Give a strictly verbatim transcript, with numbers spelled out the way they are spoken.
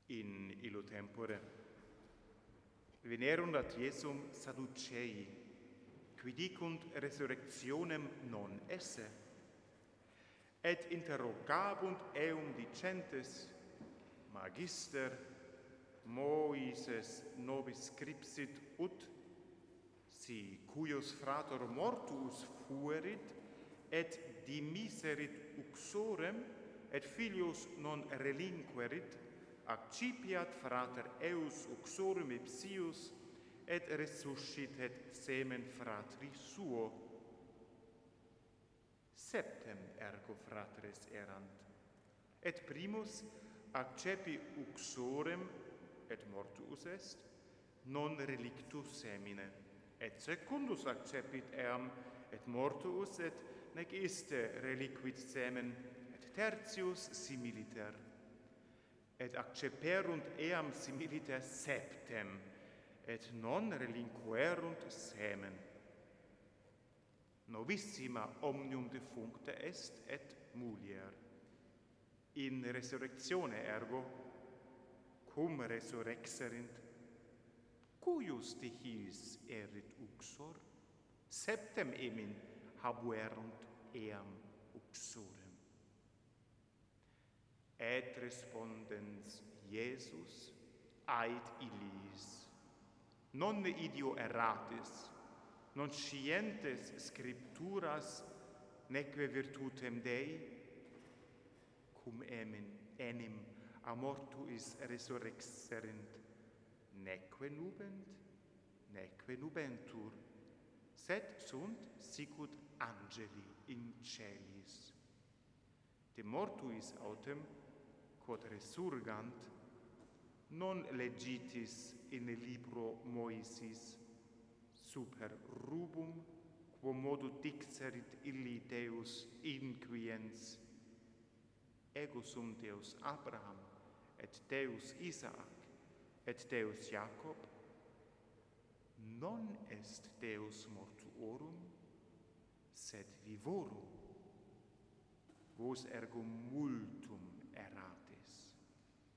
In illo tempore venerunt ad Iesum Sadducei, qui dicunt resurrectionem non esse, et interrogabunt eum dicentes, Magister, Moises nobis scripsit ut, si cuius frator mortuus fuerit, et dimiserit uxorem, et filius non relinquerit, accipiat frater eus uxorem ipsius, et resuscitet semen fratri suo. Septem ergo fratres erant, et primus accepi uxorem, et mortuus est, non relictus semine, et secundus accepit eam, et mortuus, et nec iste reliquit semen, et tertius similiter. Et acceperunt eam similiter septem, et non relinquerunt semen. Novissima omnium defuncta est et mulier. In resurrectione ergo, cum resurrexerint, cuius dehis erit uxor? Septem emin habuerunt eam uxorem. Et respondens Iesus, ait illis, non idio erratis, non scientes scripturas, neque virtutem Dei, cum emin enim a mortuis resurrexerint, neque nubent, neque nubentur, sed sunt sicut angeli in celis. De mortuis autem, quod resurgant, non legitis in libro Moisis, super rubum, quo modo dixerit illi Deus inquiens, ego sum Deus Abraham, et Deus Isaac, et Deus Jacob, non est Deus mortuorum, sed vivorum. Vos ergo multum errat.